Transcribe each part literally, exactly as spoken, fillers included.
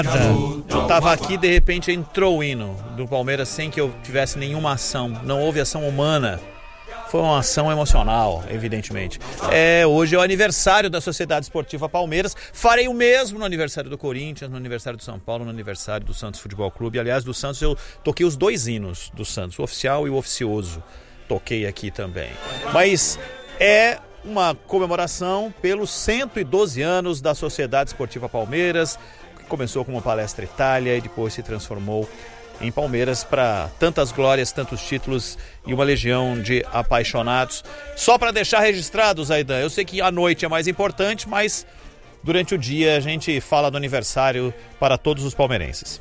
Eu tava aqui, de repente entrou o hino do Palmeiras sem que eu tivesse nenhuma ação. Não houve ação humana. Foi uma ação emocional, evidentemente. É, hoje é o aniversário da Sociedade Esportiva Palmeiras. Farei o mesmo no aniversário do Corinthians, no aniversário do São Paulo, no aniversário do Santos Futebol Clube. Aliás, do Santos eu toquei os dois hinos do Santos, o oficial e o oficioso. Toquei aqui também. Mas é uma comemoração pelos cento e doze anos da Sociedade Esportiva Palmeiras, que começou com uma palestra Itália e depois se transformou em Palmeiras para tantas glórias, tantos títulos e uma legião de apaixonados. Só para deixar registrado, Zaidan, eu sei que a noite é mais importante, mas durante o dia a gente fala do aniversário para todos os palmeirenses.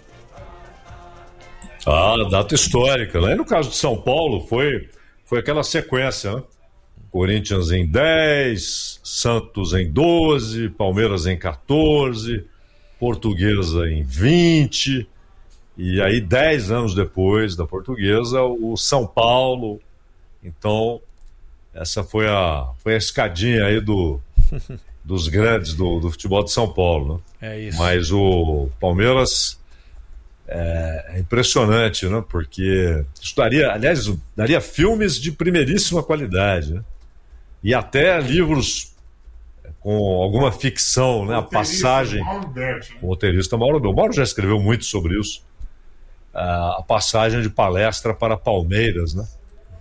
Ah, data histórica, né? No caso de São Paulo foi, foi aquela sequência, né? Corinthians em dez, Santos em doze, Palmeiras em quatorze, Portuguesa em vinte... E aí, dez anos depois da Portuguesa, o São Paulo. Então, essa foi a, foi a escadinha aí do, dos grandes do, do futebol de São Paulo, né? É isso. Mas o Palmeiras é, é impressionante, né? Porque isso daria, aliás, daria filmes de primeiríssima qualidade, né? E até livros com alguma ficção, né? A passagem. O roteirista Mauro Bel. O Mauro já escreveu muito sobre isso. A passagem de palestra para Palmeiras, né?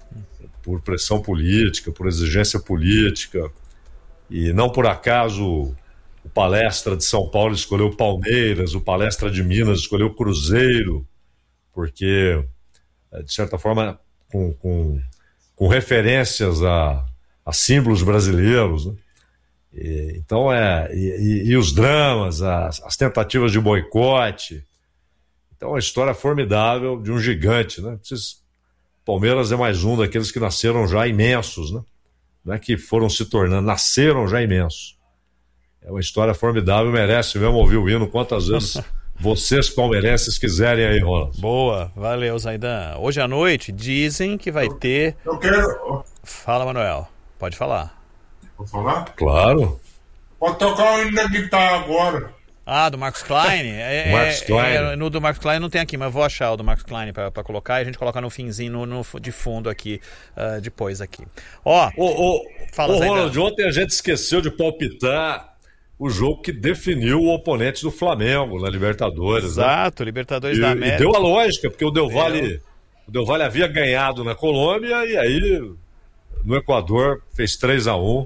Por pressão política, por exigência política, e não por acaso o palestra de São Paulo escolheu Palmeiras, o palestra de Minas escolheu Cruzeiro, porque, de certa forma, com, com, com referências a, a símbolos brasileiros, né? E, então, é, e, e, e os dramas, as, as tentativas de boicote. Então, é uma história formidável de um gigante, né? Esses, Palmeiras é mais um daqueles que nasceram já imensos, né? Não é que foram se tornando, nasceram já imensos. É uma história formidável, merece mesmo ouvir o hino quantas vezes vocês palmeirenses quiserem aí, Ronald. Boa, valeu, Zaidan. Hoje à noite dizem que vai ter... Eu quero... Fala, Manuel, pode falar. Pode falar? Claro. Pode tocar o hino da guitarra agora. Ah, do Marcos Klein? É, Marcos Klein. É, no do Marcos Klein não tem aqui, mas eu vou achar o do Marcos Klein pra, pra colocar e a gente coloca no finzinho, no, no, de fundo aqui, uh, depois aqui. Ó, ô, ô, fala, ô Ronald, ontem a gente esqueceu de palpitar o jogo que definiu o oponente do Flamengo na Libertadores. Exato, né? Libertadores e, da América. E deu a lógica, porque o Del Valle, o Del Valle havia ganhado na Colômbia e aí no Equador fez três a um.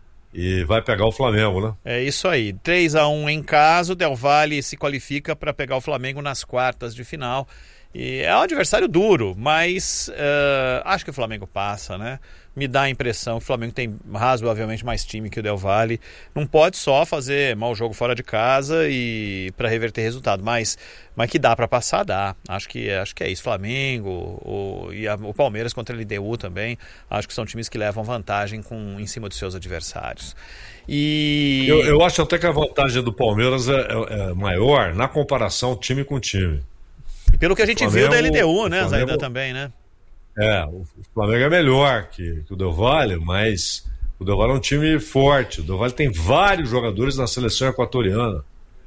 E vai pegar o Flamengo, né? É isso aí. três a um em casa, o Del Valle se qualifica para pegar o Flamengo nas quartas de final. E é um adversário duro, mas uh, acho que o Flamengo passa, né? Me dá a impressão que o Flamengo tem razoavelmente mais time que o Del Valle. Não pode só fazer mau jogo fora de casa e para reverter resultado, mas, mas que dá para passar, dá. Acho que, acho que é isso. Flamengo o, e a, o Palmeiras contra a L D U também. Acho que são times que levam vantagem com, em cima dos seus adversários. E... Eu, eu acho até que a vantagem do Palmeiras é, é, é maior na comparação time com time. E pelo que a gente Flamengo, viu da L D U, né, Flamengo, Zaidan, também, né? É, o Flamengo é melhor que, que o Del Valle, mas o Del Valle é um time forte. O Del Valle tem vários jogadores na seleção equatoriana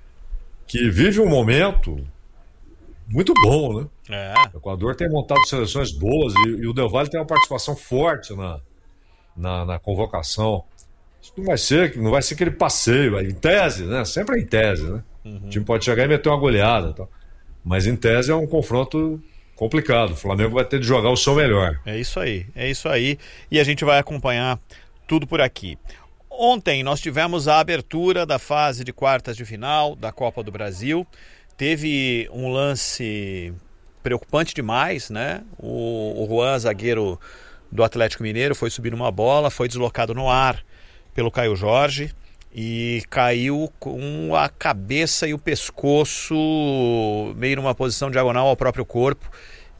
que vive um momento muito bom, né? É. O Equador tem montado seleções boas e, e o Del Valle tem uma participação forte na, na, na convocação. Isso não vai ser, não vai ser aquele passeio, em tese, né? Sempre é em tese, né? Uhum. O time pode chegar e meter uma goleada, tá? Mas em tese é um confronto complicado. O Flamengo vai ter de jogar o seu melhor. É isso aí, é isso aí. E a gente vai acompanhar tudo por aqui. Ontem nós tivemos a abertura da fase de quartas de final da Copa do Brasil. Teve um lance preocupante demais, né? O, o Juan, zagueiro do Atlético Mineiro, foi subir numa bola, foi deslocado no ar pelo Caio Jorge e caiu com a cabeça e o pescoço meio numa posição diagonal ao próprio corpo,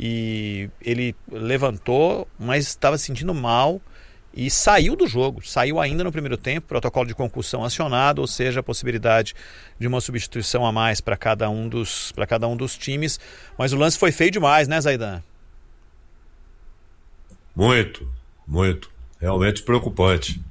e ele levantou, mas estava se sentindo mal e saiu do jogo, saiu ainda no primeiro tempo, protocolo de concussão acionado, ou seja, a possibilidade de uma substituição a mais para cada um dos, para cada um dos times, mas o lance foi feio demais, né, Zaidan? Muito, muito, realmente preocupante.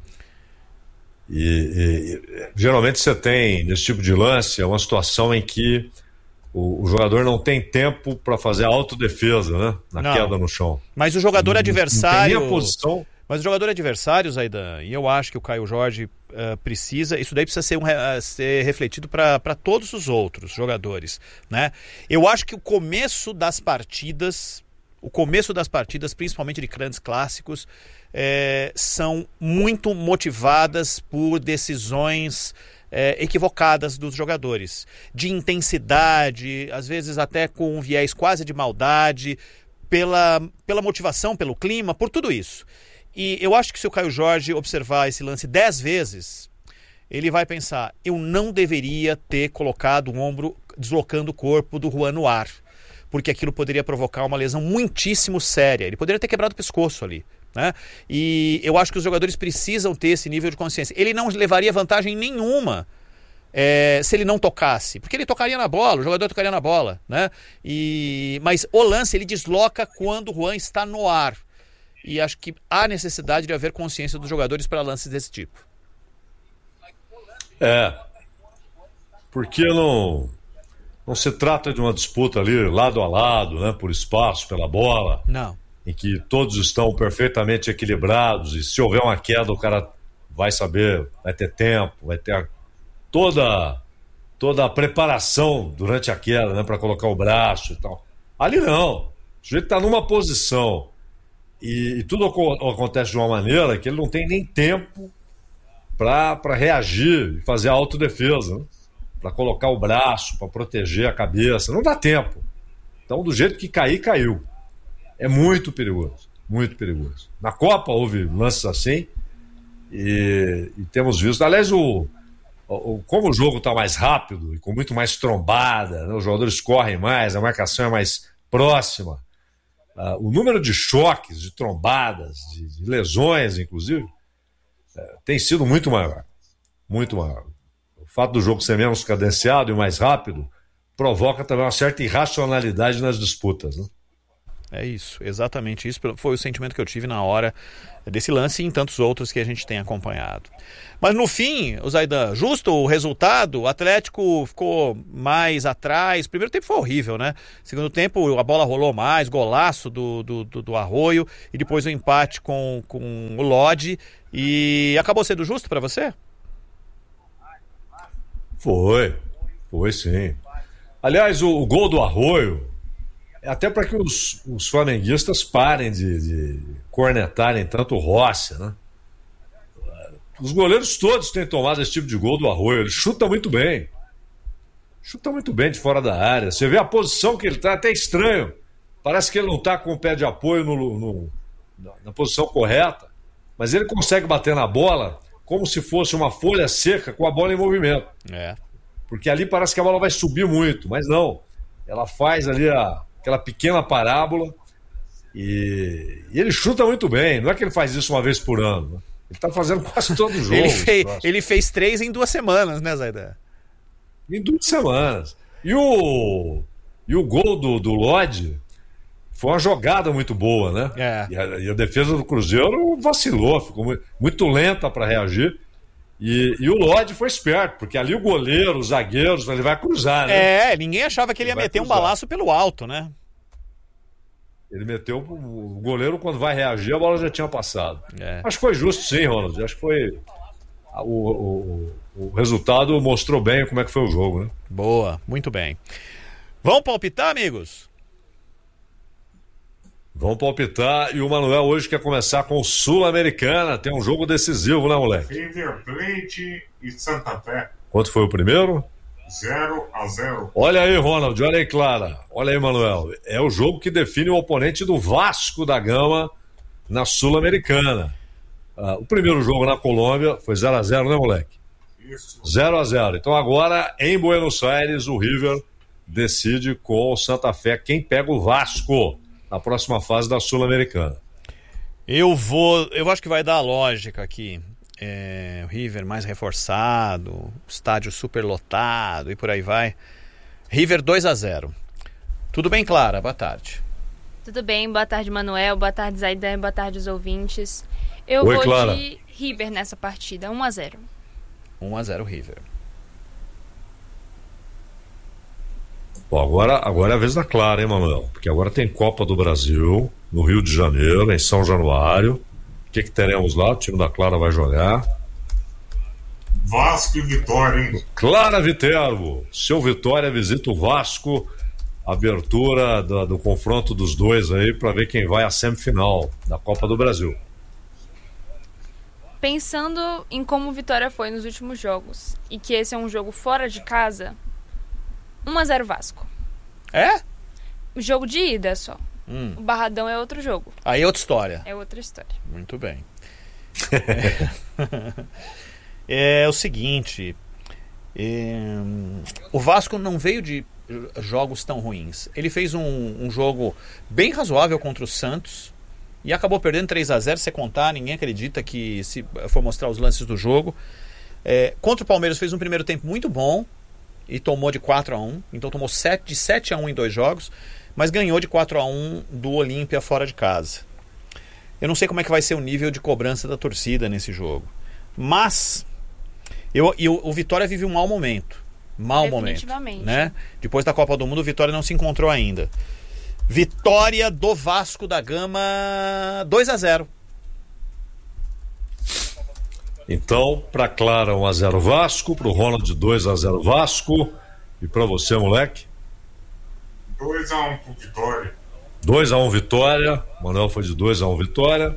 E, e geralmente você tem, nesse tipo de lance, é uma situação em que o, o jogador não tem tempo para fazer a autodefesa, né? Na Não. queda no chão. Mas o jogador Não- adversário... Não tem nem a posição. Mas o jogador adversário, Zaidan, e eu acho que o Caio Jorge uh, precisa, isso daí precisa ser, um, uh, ser refletido para todos os outros jogadores, né? Eu acho que o começo das partidas, o começo das partidas, principalmente de grandes clássicos, é, são muito motivadas por decisões é, equivocadas dos jogadores, de intensidade, às vezes até com um viés quase de maldade, pela, pela motivação, pelo clima, por tudo isso. E eu acho que se o Caio Jorge observar esse lance dez vezes, ele vai pensar, eu não deveria ter colocado o ombro deslocando o corpo do Juan no ar, porque aquilo poderia provocar uma lesão muitíssimo séria. Ele poderia ter quebrado o pescoço ali, né? E eu acho que os jogadores precisam ter esse nível de consciência. Ele não levaria vantagem nenhuma é, se ele não tocasse, porque ele tocaria na bola, o jogador tocaria na bola, né? E, mas o lance ele desloca quando o Juan está no ar. E acho que há necessidade de haver consciência dos jogadores para lances desse tipo. É, porque não, não se trata de uma disputa ali lado a lado, né, por espaço, pela bola, Não. em que todos estão perfeitamente equilibrados e se houver uma queda o cara vai saber, vai ter tempo, vai ter a- toda, toda a preparação durante a queda, né, para colocar o braço e tal. Ali não, o sujeito está numa posição e, e tudo aco- acontece de uma maneira que ele não tem nem tempo para reagir e fazer a autodefesa, né? Para colocar o braço, para proteger a cabeça. Não dá tempo. Então, do jeito que cair, caiu. É muito perigoso. Muito perigoso. Na Copa houve lances assim e, e temos visto. Aliás, o, o, como o jogo está mais rápido e com muito mais trombada, né? Os jogadores correm mais, a marcação é mais próxima. Uh, o número de choques, de trombadas, de, de lesões, inclusive, tem sido muito maior, muito maior. O fato do jogo ser menos cadenciado e mais rápido provoca também uma certa irracionalidade nas disputas, né? É isso, exatamente isso. Foi o sentimento que eu tive na hora desse lance e em tantos outros que a gente tem acompanhado. Mas no fim, o Zaidan, justo o resultado, o Atlético ficou mais atrás. O primeiro tempo foi horrível, né? Segundo tempo, a bola rolou mais, golaço do, do, do, do Arroio e depois o empate com, com o Lodge. E acabou sendo justo para você? Foi, foi sim. Aliás, o, o gol do Arroio é até para que os, os flamenguistas parem de, de cornetarem tanto o Rossi, né? Os goleiros todos têm tomado esse tipo de gol do Arroio. Ele chuta muito bem. Chuta muito bem de fora da área. Você vê a posição que ele está, até estranho. Parece que ele não está com o pé de apoio no, no, na, na posição correta. Mas ele consegue bater na bola como se fosse uma folha seca com a bola em movimento. É. Porque ali parece que a bola vai subir muito, mas não. Ela faz ali a, aquela pequena parábola e, e ele chuta muito bem. Não é que ele faz isso uma vez por ano, né? Ele está fazendo quase todo o jogo. Ele, fez, ele fez três em duas semanas, né, Zaidan? Em duas semanas. E o, e o gol do, do Lodge foi uma jogada muito boa, né? É. E, a, e a defesa do Cruzeiro vacilou, ficou muito, muito lenta para reagir. E, e o Lodge foi esperto, porque ali o goleiro, os zagueiros, ele vai cruzar, né? É, ninguém achava que ele ia Ele vai meter um cruzar. balaço pelo alto, né? Ele meteu o goleiro, quando vai reagir, a bola já tinha passado. É. Acho que foi justo, sim, Ronald. Acho que foi. O, o, o resultado mostrou bem como é que foi o jogo, né? Boa, muito bem. Vamos palpitar, amigos? Vamos palpitar. E o Manuel hoje quer começar com o Sul-Americana. Tem um jogo decisivo, né, moleque? River Plate e Santa Fé. Quanto foi o primeiro? zero a zero. Olha aí, Ronald. Olha aí, Clara. Olha aí, Manuel. É o jogo que define o oponente do Vasco da Gama na Sul-Americana. Ah, o primeiro jogo na Colômbia foi zero a zero, né, moleque? Isso. zero a zero. Então agora, em Buenos Aires, o River decide com o Santa Fé quem pega o Vasco na próxima fase da Sul-Americana. Eu vou. Eu acho que vai dar a lógica aqui. É, o River mais reforçado, estádio super lotado e por aí vai. River dois a zero. Tudo bem, Clara? Boa tarde. Tudo bem, boa tarde, Manuel, boa tarde, Zaidan, boa tarde, os ouvintes. Eu Oi, vou Clara. de River nessa partida, um a zero. um a zero River. Bom, agora, agora é a vez da Clara, hein, Manuel? Porque agora tem Copa do Brasil, no Rio de Janeiro, em São Januário. O que, que teremos lá? O time da Clara vai jogar. Vasco e Vitória, hein? Clara Viterbo, seu Vitória visita o Vasco. Abertura do, do confronto dos dois aí para ver quem vai à semifinal da Copa do Brasil. Pensando em como o Vitória foi nos últimos jogos e que esse é um jogo fora de casa, um a zero Vasco. É? Jogo de ida só. Hum. O Barradão é outro jogo. Aí é outra história. É outra história. Muito bem. é, é o seguinte, é, o Vasco não veio de jogos tão ruins. Ele fez um, um jogo bem razoável contra o Santos e acabou perdendo três a zero. Se contar, ninguém acredita que se for mostrar os lances do jogo. É, contra o Palmeiras fez um primeiro tempo muito bom e tomou de quatro a um. Então tomou sete, de sete a um em dois jogos, mas ganhou de quatro a um do Olímpia fora de casa. Eu não sei como é que vai ser o nível de cobrança da torcida nesse jogo. Mas eu, eu, o Vitória vive um mau momento. Mau momento, né? Depois da Copa do Mundo, o Vitória não se encontrou ainda. Vitória do Vasco da Gama, dois a zero. Então, para Clara, um a zero Vasco, para o Ronald, dois a zero Vasco. E para você, moleque? dois a um pro Vitória. dois a um Vitória. O Manuel foi de dois a um Vitória.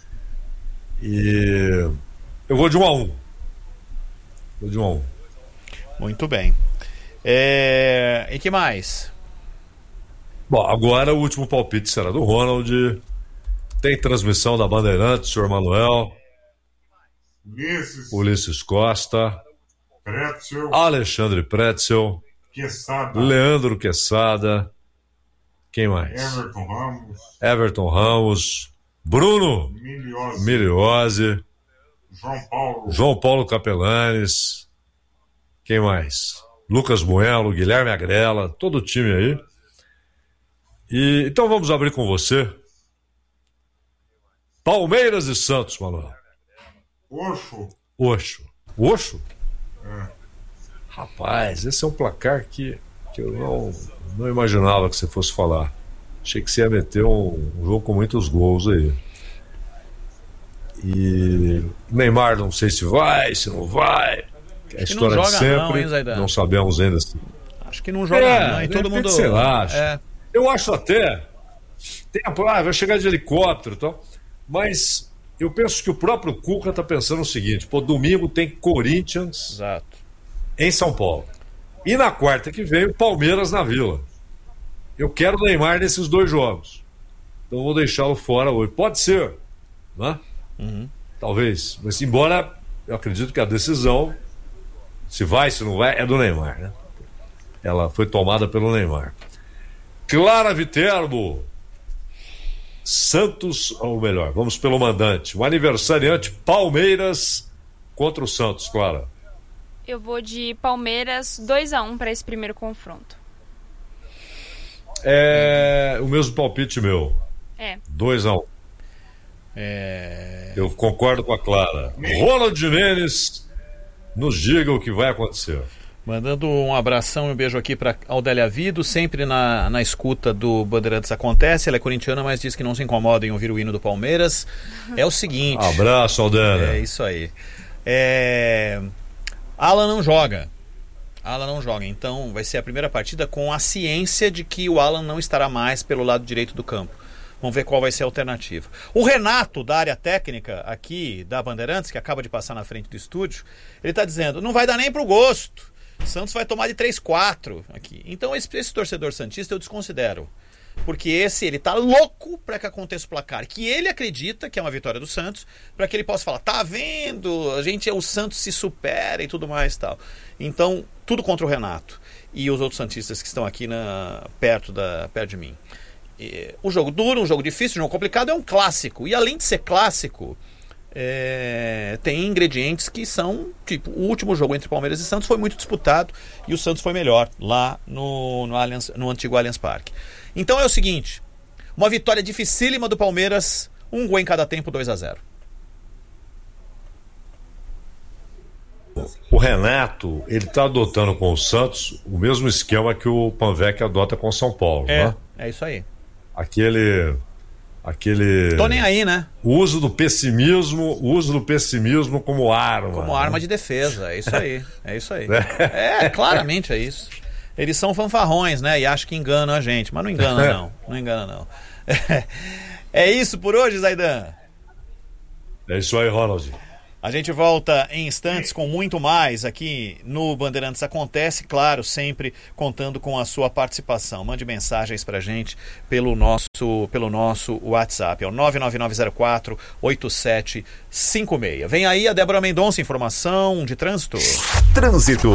E eu vou de um a um. Vou de um a um. Muito bem. É... E que mais? Bom, agora o último palpite será do Ronald. Tem transmissão da Bandeirantes, senhor Manuel. Ulisses. Ulisses Costa. Pretzel. Alexandre Pretzel. Quesada. Leandro Quesada. Quem mais? Everton Ramos. Everton Ramos. Bruno Miliose. Miliose. João Paulo. João Paulo Capelanes. Quem mais? Lucas Bueno, Guilherme Agrela, todo o time aí. E, então vamos abrir com você. Palmeiras e Santos, Manuel. Oxo. Oxo. Oxo? É. Rapaz, esse é um placar que, que eu não, não imaginava que você fosse falar. Achei que você ia meter um, um jogo com muitos gols aí. E Neymar não sei se vai, se não vai. A história de sempre, não, hein, Zaidan? Não sabemos ainda. Se... Acho que não joga é, não, e todo mundo... Sei lá, é. Eu acho até... Tem, ah, vai chegar de helicóptero e tal, mas eu penso que o próprio Cuca está pensando o seguinte, pô, domingo tem Corinthians Exato. em São Paulo. E na quarta que vem o Palmeiras na Vila. Eu quero o Neymar nesses dois jogos. Então vou deixá-lo fora hoje. Pode ser, né? Uhum. Talvez. Mas embora eu acredito que a decisão, se vai, se não vai, é do Neymar, né? Ela foi tomada pelo Neymar. Clara Viterbo. Santos, ou melhor, vamos pelo mandante. O aniversariante Palmeiras contra o Santos, Clara. Eu vou de Palmeiras dois a um para esse primeiro confronto. É o mesmo palpite meu. É. dois a um. É... Eu concordo com a Clara. Ronald Jimenez, nos diga o que vai acontecer. Mandando um abração e um beijo aqui para Aldélia Vido, sempre na, na escuta do Bandeirantes Acontece. Ela é corintiana, mas diz que não se incomoda em ouvir o hino do Palmeiras. É o seguinte... Abraço, Aldélia. É isso aí. É... Alan não joga. Alan não joga, então vai ser a primeira partida com a ciência de que o Alan não estará mais pelo lado direito do campo. Vamos ver qual vai ser a alternativa. O Renato, da área técnica aqui da Bandeirantes, que acaba de passar na frente do estúdio, ele está dizendo, não vai dar nem pro gosto. Santos vai tomar de três a quatro aqui. Então esse, esse torcedor santista eu desconsidero. Porque esse, ele tá louco para que aconteça o placar. Que ele acredita que é uma vitória do Santos, para que ele possa falar, tá vendo? A gente, o Santos se supera e tudo mais e tal. Então, tudo contra o Renato. E os outros santistas que estão aqui na, perto, da, perto de mim. E, o jogo duro, um jogo difícil, um jogo complicado, é um clássico. E além de ser clássico... É, tem ingredientes que são, tipo, o último jogo entre Palmeiras e Santos foi muito disputado e o Santos foi melhor lá no, no, Allianz, no antigo Allianz Parque. Então é o seguinte, uma vitória dificílima do Palmeiras, um gol em cada tempo, dois a zero. O Renato, ele está adotando com o Santos o mesmo esquema que o Panvec adota com o São Paulo, É, né? é isso aí. Aquele... Aquele... Tô nem aí, né? O uso do pessimismo, o uso do pessimismo como arma. Como né? arma de defesa, é isso aí. É isso aí. É, claramente é isso. Eles são fanfarrões, né? E acham que enganam a gente, mas não engana não. Não engana não. É isso por hoje, Zaidan? É isso aí, Ronald. A gente volta em instantes com muito mais aqui no Bandeirantes Acontece, claro, sempre contando com a sua participação. Mande mensagens pra gente pelo nosso, pelo nosso WhatsApp, é o nove nove nove zero quatro oito sete cinco seis. Vem aí a Débora Mendonça, informação de trânsito. Trânsito.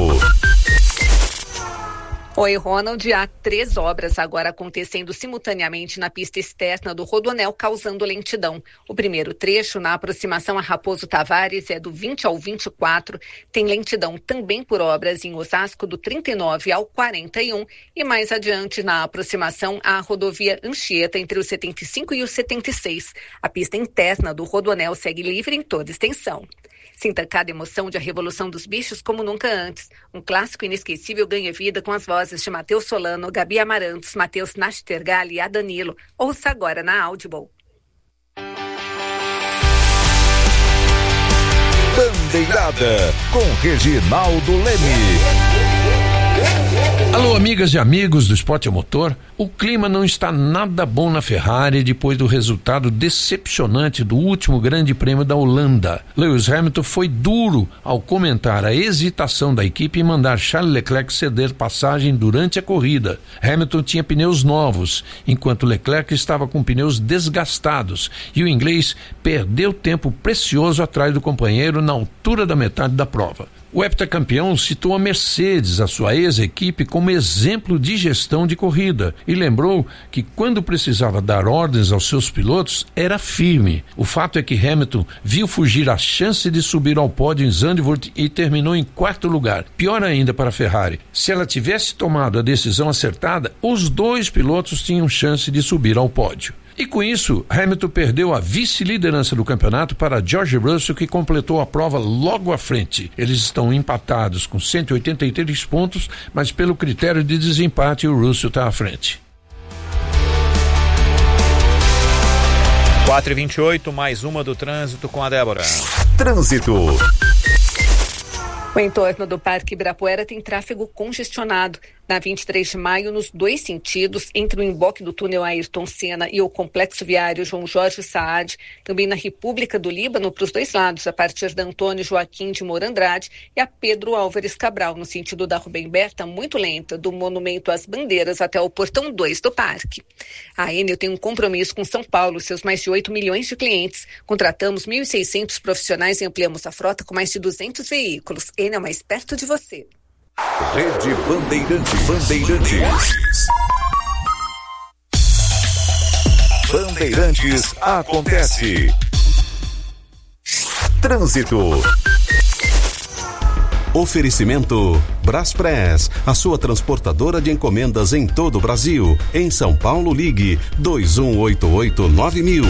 Oi, Ronald. Há três obras agora acontecendo simultaneamente na pista externa do Rodoanel, causando lentidão. O primeiro trecho, na aproximação a Raposo Tavares, é do vinte ao vinte e quatro. Tem lentidão também por obras em Osasco, do trinta e nove ao quarenta e um. E mais adiante, na aproximação à rodovia Anchieta, entre o setenta e cinco e o setenta e seis. A pista interna do Rodoanel segue livre em toda extensão. Sinta cada emoção de A Revolução dos Bichos como nunca antes. Um clássico inesquecível ganha vida com as vozes de Matheus Solano, Gabi Amarantos, Matheus Nastergalli e Adanilo. Ouça agora na Audible. Bandeirada com Reginaldo Leme. Alô, amigas e amigos do Esporte a Motor. O clima não está nada bom na Ferrari depois do resultado decepcionante do último Grande Prêmio da Holanda. Lewis Hamilton foi duro ao comentar a hesitação da equipe em mandar Charles Leclerc ceder passagem durante a corrida. Hamilton tinha pneus novos, enquanto Leclerc estava com pneus desgastados, e o inglês perdeu tempo precioso atrás do companheiro na altura da metade da prova. O heptacampeão citou a Mercedes, a sua ex-equipe, como exemplo de gestão de corrida e lembrou que quando precisava dar ordens aos seus pilotos, era firme. O fato é que Hamilton viu fugir a chance de subir ao pódio em Zandvoort e terminou em quarto lugar. Pior ainda para a Ferrari, se ela tivesse tomado a decisão acertada, os dois pilotos tinham chance de subir ao pódio. E com isso, Hamilton perdeu a vice-liderança do campeonato para George Russell, que completou a prova logo à frente. Eles estão empatados com cento e oitenta e três pontos, mas pelo critério de desempate o Russell está à frente. quatro e vinte e oito, mais uma do trânsito com a Débora. Trânsito. O entorno do Parque Ibirapuera tem tráfego congestionado. Na vinte e três de maio, nos dois sentidos, entre o emboque do túnel Ayrton Senna e o complexo viário João Jorge Saad, também na República do Líbano, para os dois lados, a partir da Antônio Joaquim de Moura Andrade e a Pedro Álvares Cabral, no sentido da Rubem Berta, muito lenta, do Monumento às Bandeiras até o Portão dois do Parque. A Enel tem um compromisso com São Paulo, seus mais de oito milhões de clientes. Contratamos mil e seiscentos profissionais e ampliamos a frota com mais de duzentos veículos. Enel, mais perto de você. Rede Bandeirantes. Bandeirantes. Bandeirantes acontece. Trânsito. Oferecimento Braspress, a sua transportadora de encomendas em todo o Brasil. Em São Paulo, ligue dois um oito oito nove mil.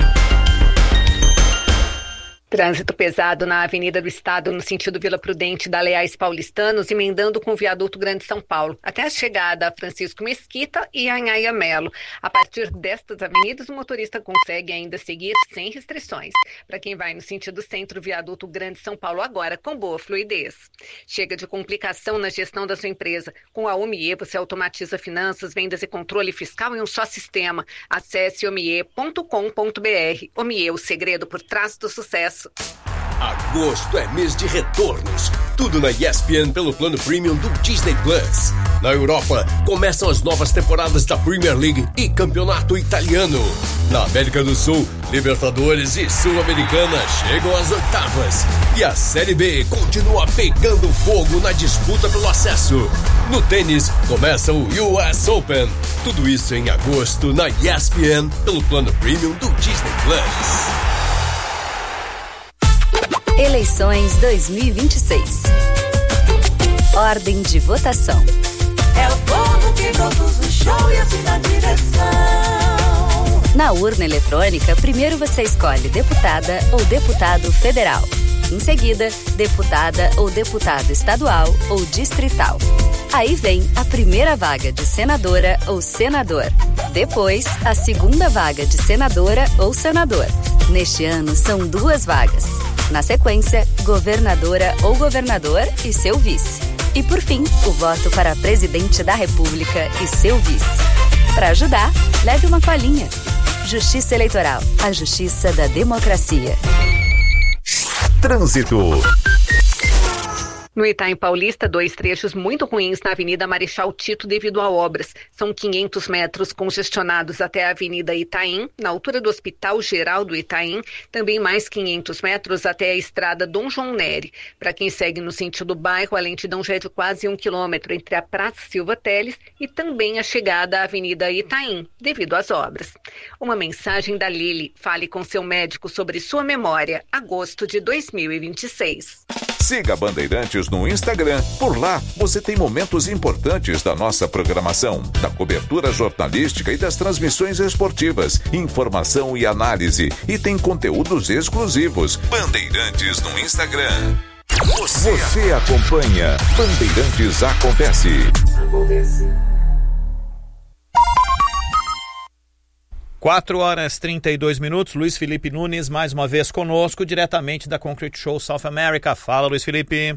Trânsito pesado na Avenida do Estado, no sentido Vila Prudente da Leais Paulistanos, emendando com o Viaduto Grande São Paulo, até a chegada a Francisco Mesquita e a Anhaia Melo. A partir destas avenidas, o motorista consegue ainda seguir sem restrições. Para quem vai no sentido centro, Viaduto Grande São Paulo agora com boa fluidez. Chega de complicação na gestão da sua empresa. Com a Omie, você automatiza finanças, vendas e controle fiscal em um só sistema. Acesse omie ponto com ponto br. Omie, o segredo por trás do sucesso. Agosto é mês de retornos. Tudo na E S P N pelo plano premium do Disney Plus. Na Europa, começam as novas temporadas da Premier League e Campeonato Italiano. Na América do Sul, Libertadores e Sul-Americana chegam às oitavas. E a Série B continua pegando fogo na disputa pelo acesso. No tênis, começa o U S Open. Tudo isso em agosto na E S P N pelo plano premium do Disney Plus. Eleições dois mil e vinte e seis. Ordem de votação. É o povo que produz o show e assim na direção. Na urna eletrônica, primeiro você escolhe deputada ou deputado federal. Em seguida, deputada ou deputado estadual ou distrital. Aí vem a primeira vaga de senadora ou senador. Depois, a segunda vaga de senadora ou senador. Neste ano, são duas vagas. Na sequência, governadora ou governador e seu vice. E por fim, o voto para presidente da República e seu vice. Para ajudar, leve uma colinha. Justiça Eleitoral, a justiça da democracia. Trânsito. No Itaim Paulista, dois trechos muito ruins na Avenida Marechal Tito devido a obras. São quinhentos metros congestionados até a Avenida Itaim, na altura do Hospital Geral do Itaim, também mais quinhentos metros até a Estrada Dom João Neri. Para quem segue no sentido bairro, a lentidão já é de quase um quilômetro entre a Praça Silva Teles e também a chegada à Avenida Itaim, devido às obras. Uma mensagem da Lili. Fale com seu médico sobre sua memória, agosto de dois mil e vinte e seis. Siga Bandeirantes no Instagram. Por lá, você tem momentos importantes da nossa programação, da cobertura jornalística e das transmissões esportivas, informação e análise. E tem conteúdos exclusivos. Bandeirantes no Instagram. Você, você acompanha. Bandeirantes Acontece. Acontece. quatro horas e trinta e dois minutos, Luiz Felipe Nunes mais uma vez conosco, diretamente da Concrete Show South America. Fala, Luiz Felipe.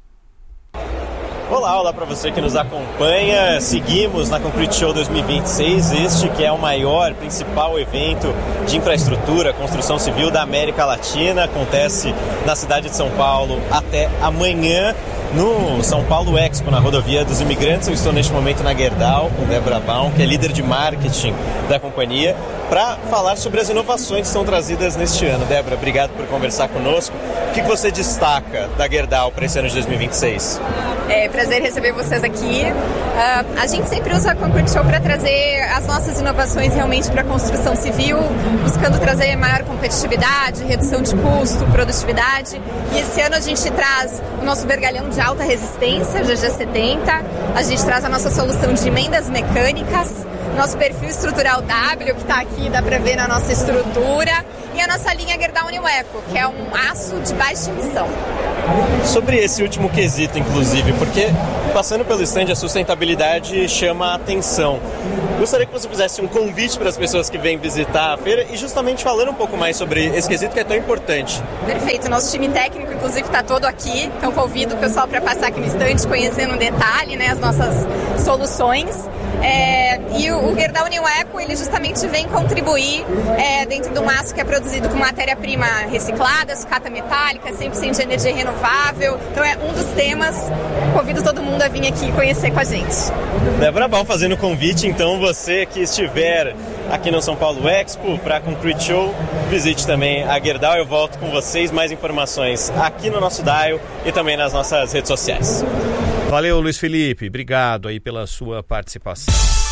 Olá, olá para você que nos acompanha. Seguimos na Concrete Show dois mil e vinte e seis, este que é o maior, principal evento de infraestrutura, construção civil da América Latina. Acontece na cidade de São Paulo até amanhã, no São Paulo Expo, na Rodovia dos Imigrantes. Eu estou neste momento na Gerdau com Débora Baum, que é líder de marketing da companhia, para falar sobre as inovações que são trazidas neste ano. Débora, obrigado por conversar conosco. O que você destaca da Gerdau para esse ano de dois mil e vinte e seis? É prazer receber vocês aqui. Uh, a gente sempre usa a Concrete Show para trazer as nossas inovações realmente para a construção civil, buscando trazer maior competitividade, redução de custo, produtividade. E esse ano a gente traz o nosso vergalhão de alta resistência, G G setenta. A gente traz a nossa solução de emendas mecânicas, nosso perfil estrutural W, que está aqui, dá para ver na nossa estrutura, e a nossa linha Gerdau New Eco, que é um aço de baixa emissão. Sobre esse último quesito, inclusive, porque passando pelo stand a sustentabilidade chama a atenção. Gostaria que você fizesse um convite para as pessoas que vêm visitar a feira e justamente falando um pouco mais sobre esse quesito que é tão importante. Perfeito, nosso time técnico inclusive está todo aqui, então convido o pessoal para passar aqui no stand conhecendo no detalhe, né, as nossas soluções. É, e o, o Gerdau New Eco, ele justamente vem contribuir é, dentro de um aço que é produzido com matéria-prima reciclada, sucata metálica, cem por cento de energia renovável. Então é um dos temas. Convido todo mundo a vir aqui conhecer com a gente. Débora Baum fazendo o convite, então você que estiver aqui no São Paulo Expo para a Concrete Show, visite também a Gerdau. Eu volto com vocês, mais informações aqui no nosso dial e também nas nossas redes sociais. Valeu, Luiz Felipe. Obrigado aí pela sua participação.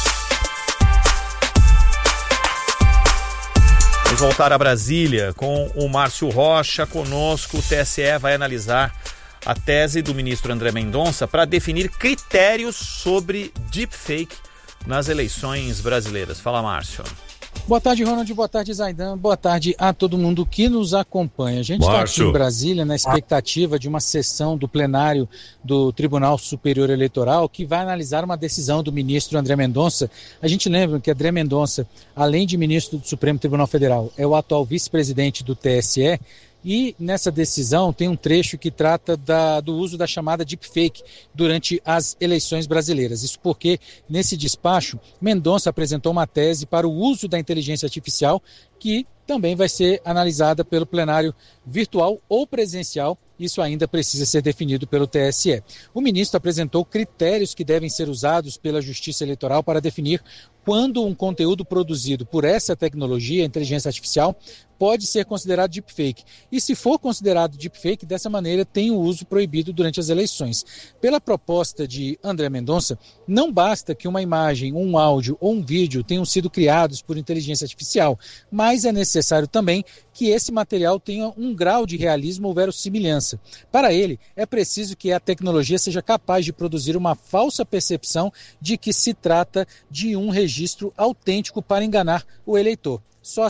Vamos voltar a Brasília com o Márcio Rocha conosco. O T S E vai analisar a tese do ministro André Mendonça para definir critérios sobre deepfake nas eleições brasileiras. Fala, Márcio. Boa tarde, Ronald. Boa tarde, Zaidan. Boa tarde a todo mundo que nos acompanha. A gente está aqui em Brasília na expectativa de uma sessão do plenário do Tribunal Superior Eleitoral que vai analisar uma decisão do ministro André Mendonça. A gente lembra que André Mendonça, além de ministro do Supremo Tribunal Federal, é o atual vice-presidente do T S E. E nessa decisão tem um trecho que trata da, do uso da chamada deepfake durante as eleições brasileiras. Isso porque, nesse despacho, Mendonça apresentou uma tese para o uso da inteligência artificial que também vai ser analisada pelo plenário virtual ou presencial. Isso ainda precisa ser definido pelo T S E. O ministro apresentou critérios que devem ser usados pela Justiça Eleitoral para definir quando um conteúdo produzido por essa tecnologia, inteligência artificial, pode ser considerado deepfake. E se for considerado deepfake, dessa maneira tem o uso proibido durante as eleições. Pela proposta de André Mendonça, não basta que uma imagem, um áudio ou um vídeo tenham sido criados por inteligência artificial, mas é necessário também que esse material tenha um grau de realismo ou verossimilhança. Para ele, é preciso que a tecnologia seja capaz de produzir uma falsa percepção de que se trata de um registro autêntico para enganar o eleitor. Só assim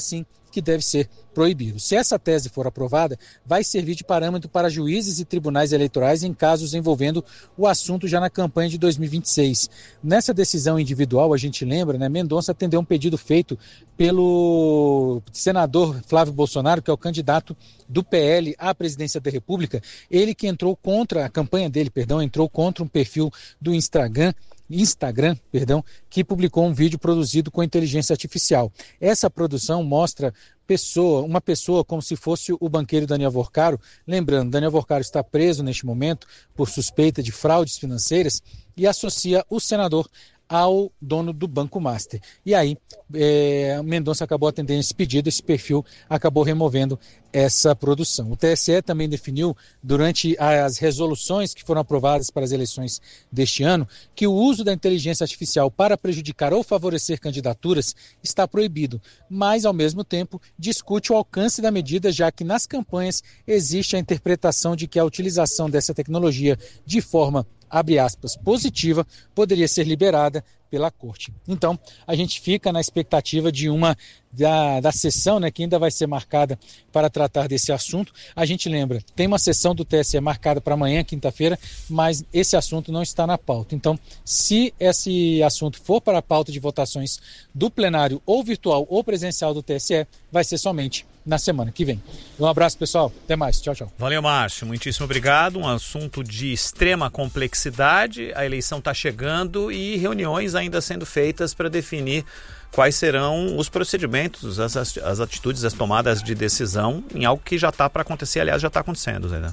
que deve ser proibido. Se essa tese for aprovada, vai servir de parâmetro para juízes e tribunais eleitorais em casos envolvendo o assunto já na campanha de dois mil e vinte e seis. Nessa decisão individual, a gente lembra, né, Mendonça atendeu um pedido feito pelo senador Flávio Bolsonaro, que é o candidato do P L à presidência da República, ele que entrou contra, a campanha dele, perdão, entrou contra um perfil do Instagram, Instagram, perdão, que publicou um vídeo produzido com inteligência artificial. Essa produção mostra pessoa, uma pessoa como se fosse o banqueiro Daniel Vorcaro. Lembrando, Daniel Vorcaro está preso neste momento por suspeita de fraudes financeiras e associa o senador ao dono do Banco Master. E aí, é, Mendonça acabou atendendo esse pedido, esse perfil acabou removendo essa produção. O T S E também definiu, durante as resoluções que foram aprovadas para as eleições deste ano, que o uso da inteligência artificial para prejudicar ou favorecer candidaturas está proibido, mas, ao mesmo tempo, discute o alcance da medida, já que nas campanhas existe a interpretação de que a utilização dessa tecnologia de forma, abre aspas, positiva, poderia ser liberada pela corte. Então, a gente fica na expectativa de uma da, da sessão, né, que ainda vai ser marcada para tratar desse assunto. A gente lembra, tem uma sessão do T S E marcada para amanhã, quinta-feira, mas esse assunto não está na pauta. Então, se esse assunto for para a pauta de votações do plenário ou virtual ou presencial do T S E, vai ser somente na semana que vem. Um abraço, pessoal. Até mais. Tchau, tchau. Valeu, Márcio. Muitíssimo obrigado. Um assunto de extrema complexidade. A eleição está chegando e reuniões ainda sendo feitas para definir quais serão os procedimentos, as, as atitudes, as tomadas de decisão em algo que já está para acontecer. Aliás, já está acontecendo, Zé.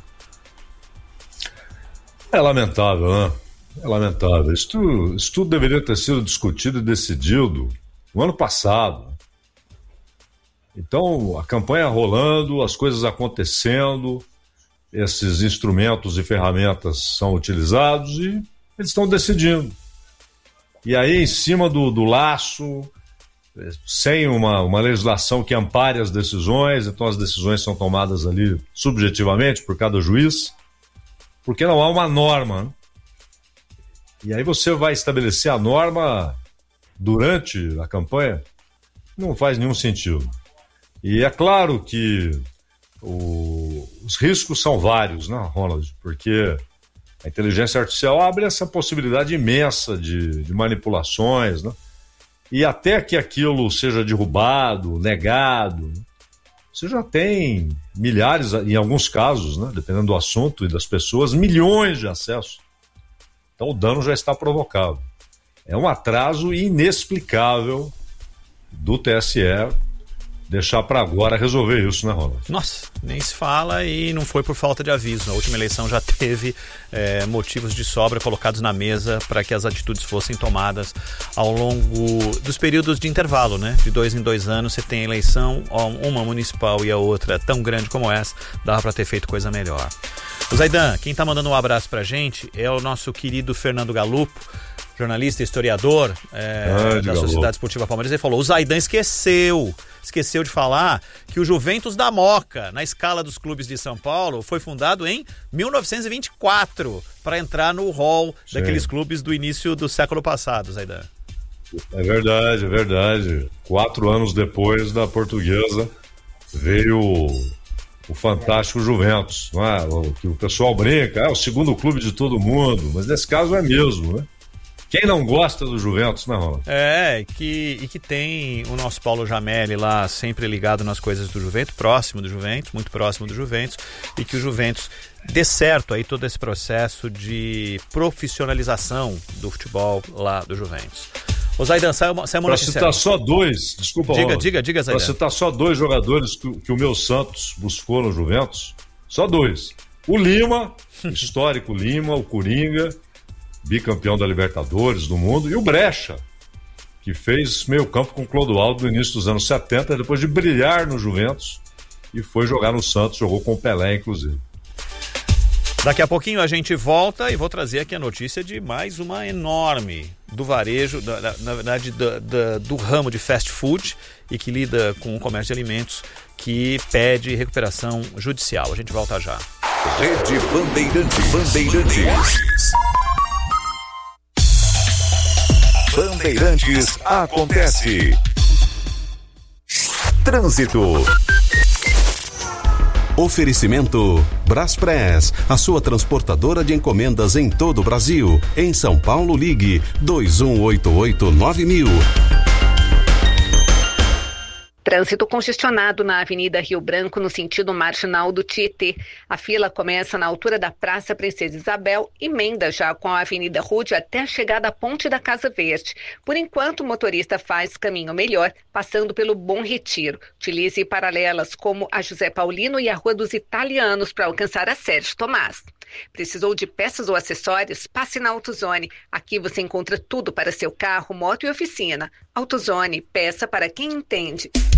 É lamentável, né? É lamentável. Isso tudo, isso tudo deveria ter sido discutido e decidido no ano passado. Então, a campanha rolando, as coisas acontecendo, esses instrumentos e ferramentas são utilizados e eles estão decidindo. E aí, em cima do, do laço, sem uma, uma legislação que ampare as decisões, então as decisões são tomadas ali subjetivamente por cada juiz, porque não há uma norma, né? E aí você vai estabelecer a norma durante a campanha? Não faz nenhum sentido. E é claro que o, os riscos são vários, né, Ronald? Porque a inteligência artificial abre essa possibilidade imensa de, de manipulações, né? E até que aquilo seja derrubado, negado, você já tem milhares, em alguns casos, né, dependendo do assunto e das pessoas, milhões de acessos. Então o dano já está provocado. É um atraso inexplicável do T S E deixar para agora resolver isso, né, Ronald? Nossa, nem se fala, e não foi por falta de aviso. A última eleição já teve é, motivos de sobra colocados na mesa para que as atitudes fossem tomadas ao longo dos períodos de intervalo, né? De dois em dois anos você tem a eleição, uma municipal e a outra tão grande como essa, dava para ter feito coisa melhor. O Zaidan, quem tá mandando um abraço pra gente é o nosso querido Fernando Galupo, jornalista, historiador é, da Galupo. Sociedade Esportiva Palmeiras. Ele falou, o Zaidan esqueceu, esqueceu de falar que o Juventus da Moca, na escala dos clubes de São Paulo, foi fundado em mil novecentos e vinte e quatro, para entrar no hall Sim. daqueles clubes do início do século passado, Zaidan. É verdade, é verdade. Quatro anos depois da Portuguesa veio o, o fantástico Juventus, não é? O que o pessoal brinca, é o segundo clube de todo mundo, mas nesse caso é mesmo, né? Quem não gosta do Juventus, né, Ronald? É, que, e que tem o nosso Paulo Jamelli lá sempre ligado nas coisas do Juventus, próximo do Juventus, muito próximo do Juventus, e que o Juventus dê certo aí todo esse processo de profissionalização do futebol lá do Juventus. Ô Zaidan, sai uma, sai uma Pra citar só dois, desculpa, Diga, Ronald. diga, diga, Zaidan. Pra citar só dois jogadores que, que o meu Santos buscou no Juventus, só dois. O Lima, histórico Lima, o Coringa, bicampeão da Libertadores do mundo, e o Brecha, que fez meio campo com o Clodoaldo no início dos anos setenta, depois de brilhar no Juventus, e foi jogar no Santos, jogou com o Pelé, inclusive. Daqui a pouquinho a gente volta e vou trazer aqui a notícia de mais uma enorme do varejo, da, da, na verdade da, da, do ramo de fast food e que lida com o comércio de alimentos, que pede recuperação judicial. A gente volta já. Rede Bandeirantes. Bandeirantes. Bandeirantes acontece. Trânsito. Oferecimento Braspress, a sua transportadora de encomendas em todo o Brasil. Em São Paulo, ligue dois um oito oito nove mil. Trânsito congestionado na Avenida Rio Branco, no sentido marginal do Tietê. A fila começa na altura da Praça Princesa Isabel e emenda já com a Avenida Rude até a chegada à Ponte da Casa Verde. Por enquanto, o motorista faz caminho melhor, passando pelo Bom Retiro. Utilize paralelas como a José Paulino e a Rua dos Italianos para alcançar a Sérgio Tomás. Precisou de peças ou acessórios? Passe na AutoZone. Aqui você encontra tudo para seu carro, moto e oficina. AutoZone, peça para quem entende.